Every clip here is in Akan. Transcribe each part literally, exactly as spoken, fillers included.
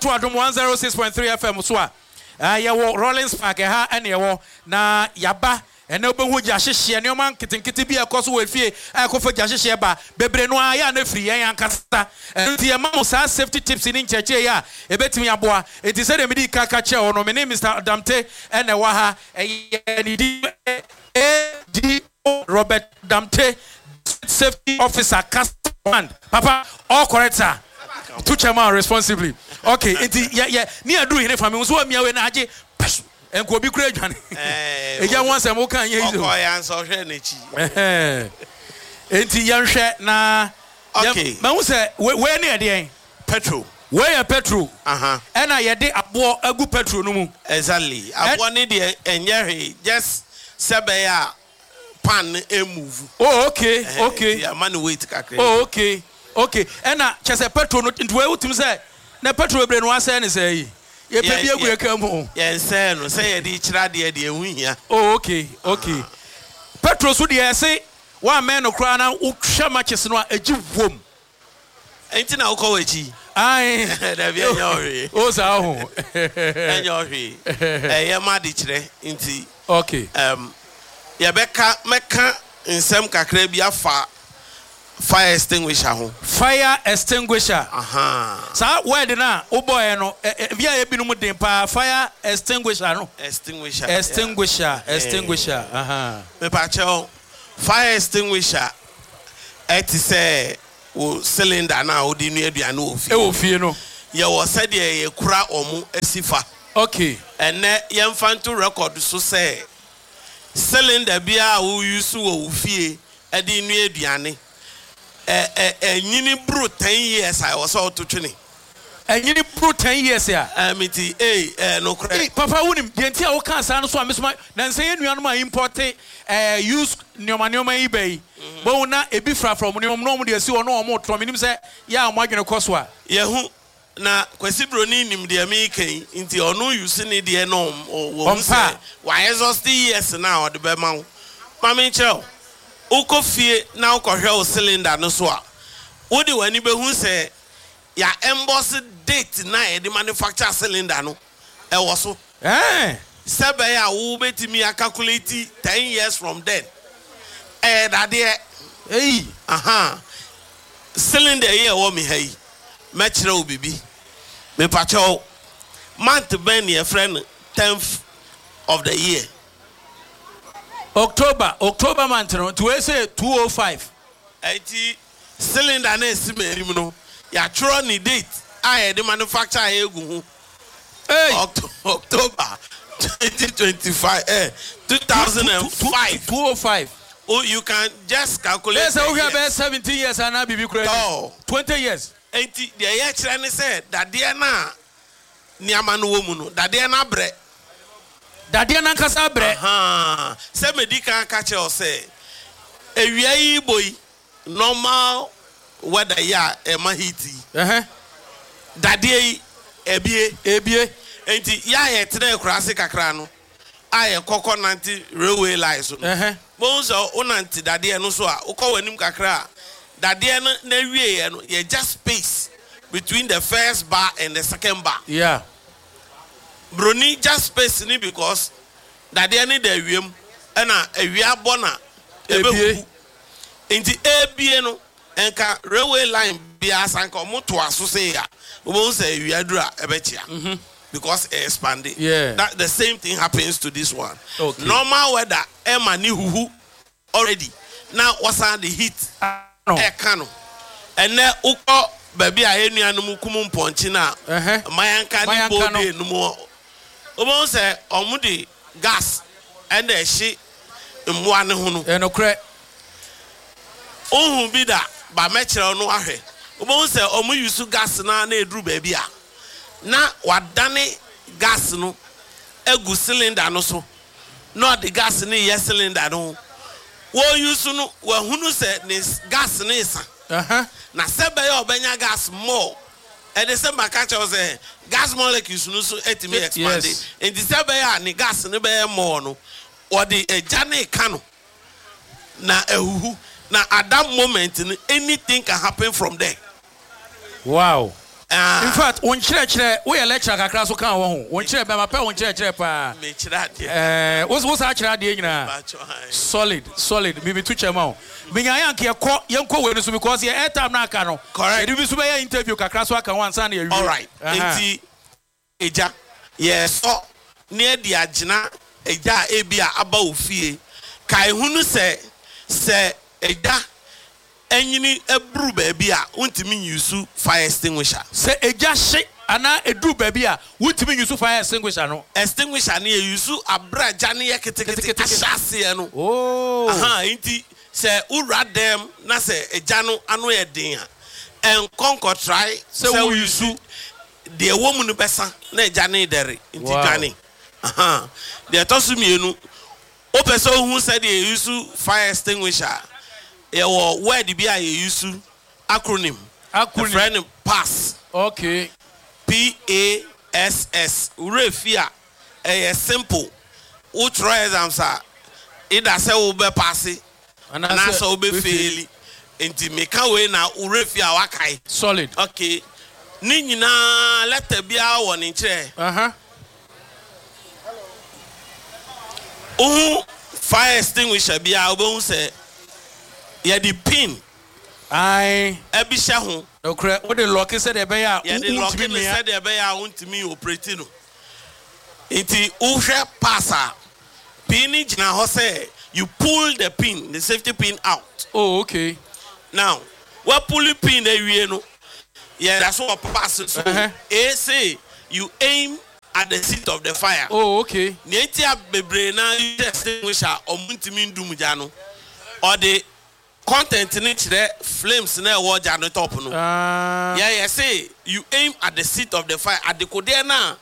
to Adom one oh six point three F M so a uh, Rollins Park ha ene ye na yaba ene obehu gyahyehyɛ ne ɔman ketenkete bi akɔ so wɔ fie akɔfo gyahyehyɛ ba bebre no a ya na firi yan ankasa enti ye ma mo sa safety tips ni nkyɛkyɛ ya ebetimi aboa enti sɛ de medi kaka kyɛ no me ne Mister Damte ene wa ha ɛyɛ ni di A D O Robert Damte safety officer cast command papa all correct sir to chairman responsibly okay enti yeah yeah ni adu hine fami so amia we na age enko obi kura adwane eh eja won sem wo kan ye izo okoy answer hwe na chi eh enti yanhwe na okay ma hu se we na ede petrol we ya petrol aha e na ye de abo agu petrol no mu exactly abo ne de enye just sebe ya pan e move oh okay okay yeah man wait kakre oh okay okay e na chese petrol no ntu we utim se na petrol bre no ase ne se yi ye pe bi agure kam ye nse no se ye di kira de de ehu hia oh okay okay petrol so de ese wa men no kra na uhwa matches no agi wom enti na ukọ wachi ai da bi anya ohwe o sa ho anya ohwe eh ye ma di kire enti okay um ye beka meka nsem kakra bi afa fire extinguisher ho fire extinguisher aha sa word na o boy no bia ye binum den pa fire extinguisher no extinguisher extinguisher yeah. extinguisher aha me pa cheo fire extinguisher et say o cylinder na o di nu aduane o fie e o fie no ye wo se de ye kura omu asifa okay ene ye mfanto record so say cylinder bia o use wo fie e di nu aduane eh eh eh nyini bro ten years I was out to training eh nyini bro ten years ya amiti eh eh no kra eh papa wonim denti a wo kan sa no so amesoma na nse ye nuanu ma import eh use nyoma nyoma yi bai bo na ebi fra from nyoma no mo de asi ono omo to menim se ya mo adwene koso a ye hu na kwasi bro ni nim de me kan nti ono use ni de no wo se why exhaust years now de be ma wo ma me cheo uko fie na ukohwe o cylinder no so a wo de wani be hu se ya emboss date na e de manufacture cylinder no e wo so eh sebe ya wo betimi calculate ten years from then eh that there eh aha cylinder here wo mi hai me kire o bibi me pacho month ben your friend tenth of the year October, October month, no, to say two oh five. eighty cylinder na esime no. Ya tro ni date. I the manufacturer egu. Hey, October twenty twenty-five, eh, two thousand five. two oh five. Oh, you can just calculate. Yes, we have seventeen years and now be credit. Oh, twenty years. eighty. The year trend said that there na ni amanu wo mu no. That there na bre. Dadia na nkasa bre aha se medical catch o say ewia yi boy normal weather ya e ma heat eh dadia ebie ebie enti ya ye tere kurase kakra no aye coconut railway lines no eh bon so unanti dadia no so a ukọ wanim kakra dadia no na wie ye no ye just space between the first bar and the second bar yeah Bruni just space ni because that they need the wiem and a wia bona ebe enti ebie no enka railway line bia sanka moto aso say ya we say wia dura ebechia because it expanded. Yeah, that the same thing happens to this one. Okay. Normal weather ema ni huhu already now what's the heat no e kano and na uko baby a enuanum kumu mponchi na eh mayanka ni bode numu omo say omudi gas and the she mwa ne hunu e no kre ohun bi da ba mekere no ahwe omo say omo use gas na na eduru ba bia na wadane gas no egu cylinder no so no the gas ni yes cylinder no wo use no wa hunu say ne gas ni isa uh-huh na sebe ya obenya gas more. And the same catch was a gas molecules no so etimi expanded. And the same ya ni gas ne be more no or the a jane cano na ehuhu na at that moment anything can happen from there. Wow. In fact, one church, we are lecture kakra so kan wo ho. One church be ma pe one church pa. Me chira de. Eh, what's what's actually de nyina? Solid, solid. Me be tu chema o. Me nya yank ye ko ye ko we no so because ye airtime na aka no. Correct. E be so be interview kakra so aka one san ye wi. All right. Enti eja yes so near the agina eja ebia aba ofie. Kai hunu se se eja enyini ebru baby a untimi use fire extinguisher. Se eja hye ana edu baby a untimi use fire extinguisher no. Extinguisher na use abraja na ye ketekete ahyase no. Oh. Aha, enti se ura dem na se eja no ano ye den a. En konko try se we use de woman no besa na eja na dere enti dwane. Aha. De tosu mienu. O person who said they use fire extinguisher. Yeah, where the B I use acronym. Acronym. Friend pass. Okay. P A S S. Refia. A simple. Who try exams are. It does say ube pass. And I saw ube fail. Inti meka we na urefia wakai. Solid. Okay. Nini na let the be our one in chair. Uh huh. Oh, fire extinguisher be our bone say. Yeah, the pin. Aye. Ebisha ho. Okay. What the lock said the bear. Yeah, the lock said the bear want me operating. Iti uhwe passa. Pinning na ho say you pull the pin, the safety pin out. Oh, okay. Now, what pulling pin the we no? Yeah, that's what pass. So, uh-huh. A say you aim at the seat of the fire. Oh, okay. Nietia bebre na you extinguisher or muntimi ndum jano. Or the content in it there flames na watch at the top no. Uh, yeah, yeah, say you aim at the seat of the fire at the kodena na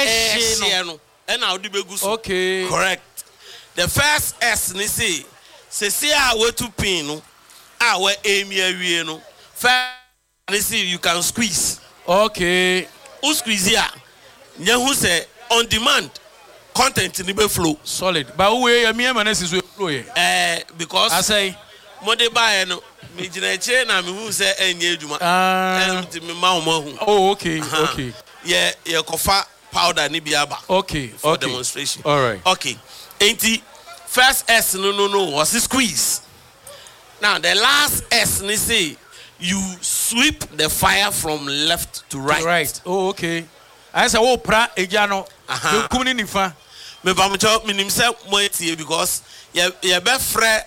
eh no. And now the beguso. Okay. Correct. The first S ni say say see a way to pin no. Ah we aim here no. First ni say you can squeeze. Okay. Who squeeze here? Nyahu say on demand content ni be flow. Solid. But we ya me man is we flow here. Eh because I say Mode buy no me gina che na me hu say enye adwuma em ti me ma wo hu. Oh, okay. Okay. Yeah, yeah, kofa powder ni biaba. Okay. For okay. demonstration. All right. Okay. Enti first S no no no was squeeze. Now the last S ni say you sweep the fire from left to right. Right. Oh, okay. I say wo pra eja no. You kum ni nifa. Me ba mo cho minim say mo etie because ye ye be frɛ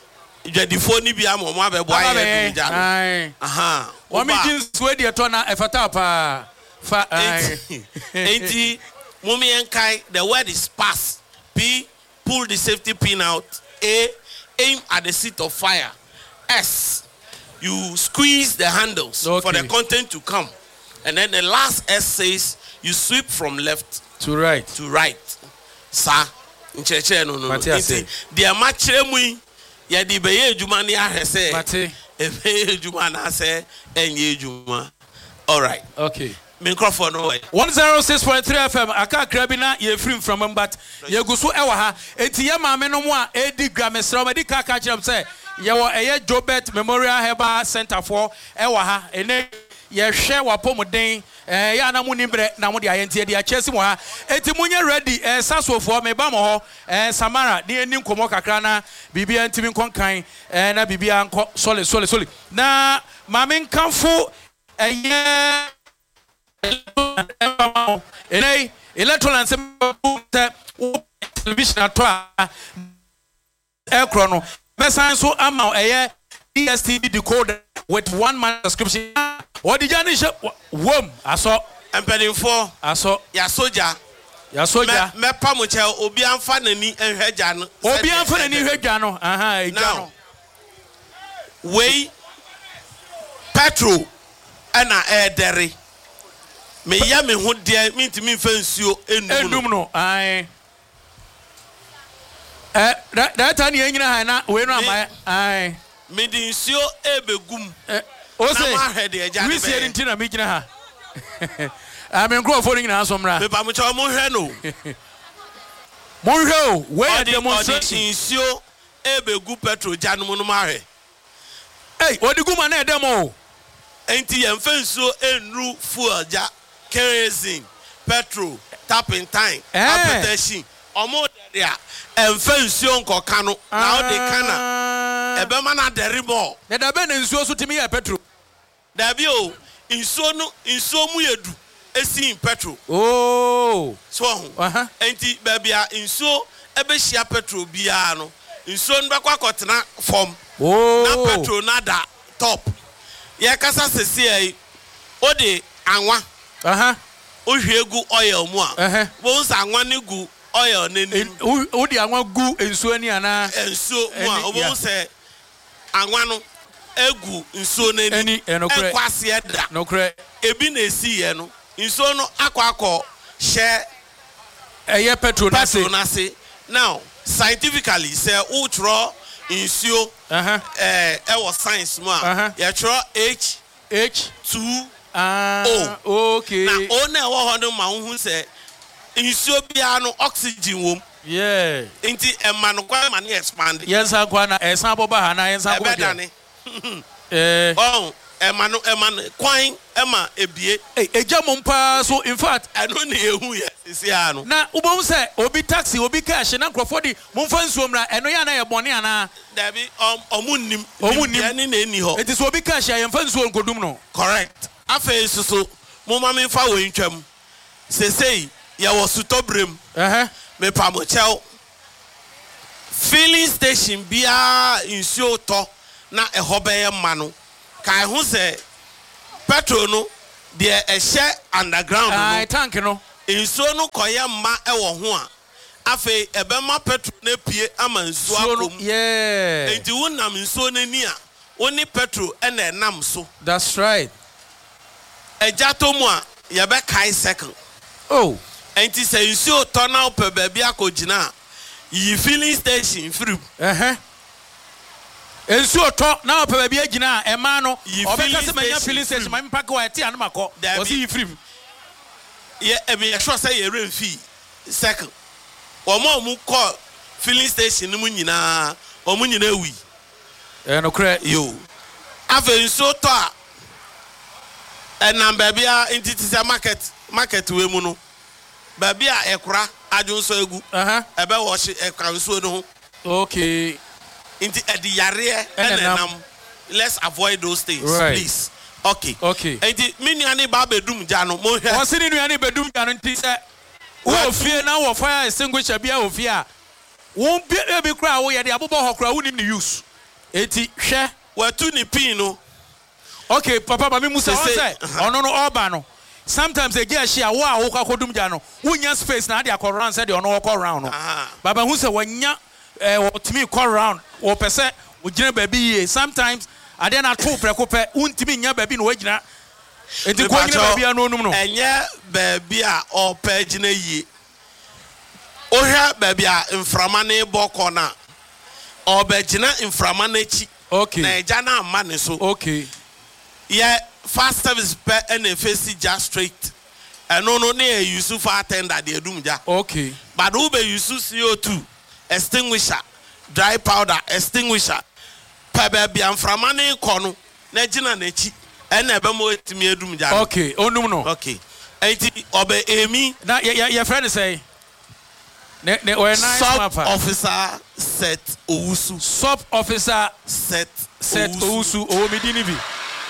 Jadifo ni bia mo ma be boa ye bi ja no. Aha. Wo mi jeans we de to na efata pa. Fa ai. Enti mummy enkai the word is pass. P pull the safety pin out. A aim at the seat of fire. S you squeeze the handles okay. for the content to come. And then the last S says you sweep from left to right. To right. Sa ncheche no no. Enti dia ma kire mu ya di beye ejuma ni ahese. Mate. Ebe ejuma na se enye ejuma. All right. Okay. Microphone no way. one oh six point three F M aka krabina ye free from but ye guso ewa ha enti ye maame no mo a edi gramesra ma di kaka kire say ye wo eye Jobert Memorial Herbal Center for ewa ha ene ye hwe wapomuden eh ya na mu nimbre na mu de ayente de achesi mo ha enti munye ready eh sasofo me ba mo ho eh Samara de eni nkomo kakra na bibia ntimi nkonkan eh na bibia nko sole sole sole na maame nkanfo eh ene electoral television atwa ekro no mesan so ama eye D S T V decoder with one month subscription. What did you say? Wom aso empedin four aso ya soja ya soja me pa mo che obi amfa nani enhwagya no obi amfa nani hwagya no aha egya no we petrol ana edere me ya me ho de me ntimi mfa nsuo enum enum no ai eh that time yenyina ha na we no ama ai me di nsuo ebegum eh o say we see it na me gina ha am enko for nyina asomra me ba mo cha mo hwe no mo hwe o we demonstration nsuo ebegu petrol janum no ma hwe hey odi guma na edem o enti yɛmfa nsuo enru fuel ja kerosene petrol tapping time application omo de a emfa nsuo nkɔka no na o de kana ebe ma na dere mo na da be na nsuo so timi ya petrol da bi o nsuo no nsuo mu yedu esi petrol oh so ho enti ba bia nsuo ebe hia petrol bia no nsuo no bekwa kotena form oh na petrol na da top ye kasa sesi ai o de anwa aha o hwegu oil mu a bo nsa anwa ne gu oil n'enim o di anwa gu ensuo ni ana ensuo mu a obo se anwa no egu nsuo n'enim enokre ekwase da nokre ebi na esi ye no nsuo no akọ akọ hye eye petrol na se na se now scientifically say ultra nsuo eh e was science mu a ye tro h h two ah o okay na o na wo ho no ma hu se nsuo bia no oxygen wom yeah inti ema no kwa ma na expand yes akwa na esan boba ha na yes akwa ebedane eh oh ema no ema no kwan ema ebie eh eja mumpa so in fact eno na ehu ye sisi ha no na ubom se obi taxi obi cash na croford mumfa nsuo mra eno ya na ye bone ana da bi omunnim omunnim ni na eni ho enti so obi cash ya mfa nsuo nkodum no correct afa susu mumma me fa wo ntwam sesei ya wo sutobrem eh me pamochel filling station bia nsuo to na ehobeye ma no kai hu se petrol no de ehye underground no ai tank no nsuo no koye ma ewo ho a afi ebe ma petrol na pie ama nsuo akom yeah enti wonam nsuo nani a woni petrol ena enam so that's right eja to mu a ye be kai second oh enti se nsuo to na ope ba bia kogina yi filling station free eh ensuo to na ope ba bia gina e ma no obeka se manya filling station ma mpaka wa ti anamako o si yi free ye e be sure say ye remfi second omo mu call filling station mu nyina omo nyina wi eh no kre yo ave nsuo to a e number bia entity market market we mu no ba bia ekura adwonso egu aha ebe wo hye ekura nsuo no ho okay inti edi yare enenam let's avoid those things right. Please okay okay inti miniani ba bedum ja no mo hwe o se ni nuani bedum ja no nti se wo fie na wo fire extinguisher bia wo fie a wo bia bi kra wo ye de abobo hokra wo nim ni use eti hwe watu ni pin no okay papa ba mi musa o se ono no oba no sometimes e get share wo a wo kwa kodum ja no wunya space na de akoran se de ono wo round no baba hu se wanya eh wo timi call round wo pese wo gina ba bi ye sometimes ade na to preko pe untimi nya ba bi no wagina enti ko gina ba bi no num no enye ba bi a o pa gina yi o hwa ba bi a mframa ne boko na o ba gina mframa na chi okay na eja na amma ne so okay yeah fast service pe and face just straight and no no na use for attender de edum ja okay but who be use C O two extinguisher dry powder extinguisher pa ba bia mframa ne ko no na gina na chi and ebe mo etimi edum ja okay onum no okay enti obe emi na ya ya friend say ne ne o nice sub officer set owusu sub officer set set owusu o mi di ni bi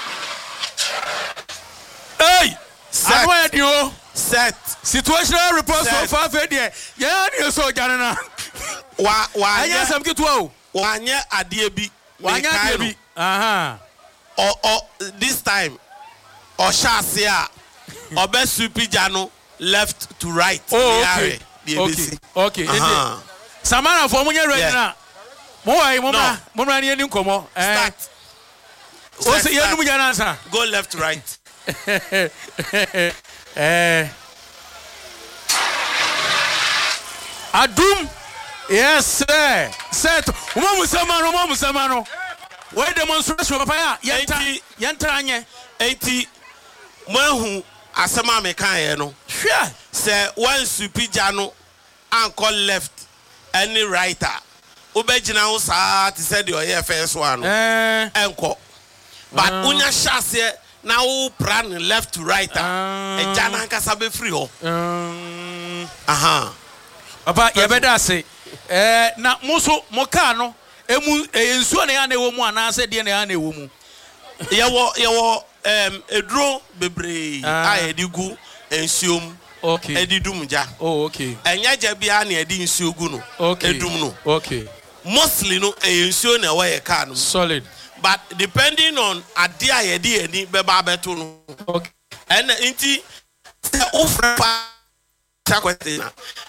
hey set you set situational report so far fe there ya ni so jana na wa wa anya sam kitua o wa anya ade bi wa anya ade bi aha o o this time o shase a obe supija no left to right oh okay okay okay uh-huh. Samara for munya ready na mo wai mo ma mo ma ni nkomo eh o se yenu munya na sa go left right eh adum yes sir set mo musama no mo musama no we demonstration papa ya yenta yenta anye eighty mo hu asema me kan ye no hwe se one supija no anko left any righter obegina ho saa ti said your here first one eh enko but unya shase now plan left to right e jana nkasa be free ho aha papa ye beda say eh na muso mo ka no emu ensuo na ya na ewo mu ana se de na ya na ewo mu ye wo ye wo em eduro bebre a ye di gu ensuo mu okay edi dumja oh okay enya ja bia na edi ensuo gu no okay edum no okay mostly no e ensuo na wa ye ka no solid but depending on ade a ye di eni be ba beto no okay and inti ofra pa ta question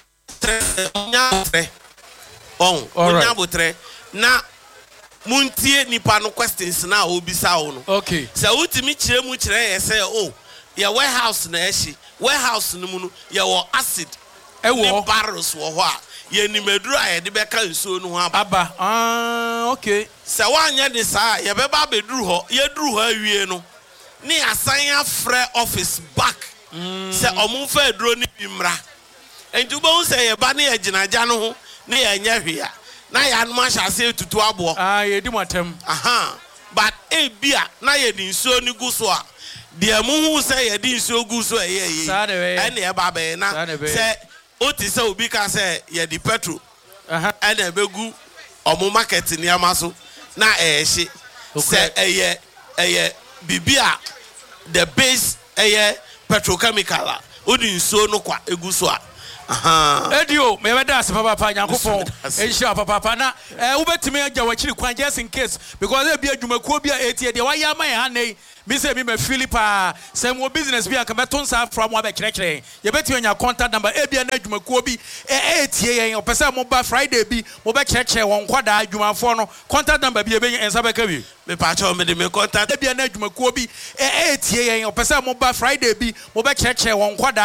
nya tre on nya botre na muntie nipa no questions na obisa wo no okay se utimi kire mu kire ye say oh ya warehouse na eshi warehouse no mu no ya wo acid e wo barrels wo ho a ye ni meduru a ye de be ka nsuo no ho aba ah okay se wanya de sa ye be ba beduru ho ye duru ho awie no ni asan afre office back se omumfa eduro ni bimra entu bo se ye ba na ye ginaja no ho ni ye nya hwea na ya no ma hyase tutu abo ah ye di motem aha but e bia na ye di nsuo ni gu so a de amuhu se ye di nsuo gu so e ye ye ene e ba be na se oti se obi ka se ye di petrol aha ene e begu omo market ni amaso na e hye se eye eye bibia the base eye petrochemical a odi nsuo no kwa egu so a aha edio me be das papa papa nyankopon ehia papa papa na eh ubetimi agya wachiri kwan just in case because e bi adwumakuo bi a etie de waya man ha nei mi se mi me Philippa say mo business bi aka beton sa from wa be kirekire ye beti nya contact number e bi na adwumakuo bi e etie yen opese mo ba Friday bi mo be kirekire won kwada adwumafo no contact number bi e be ensa be ka bi me pa cha me de me contact e bi na adwumakuo bi e etie yen opese mo ba Friday bi mo be kirekire won kwada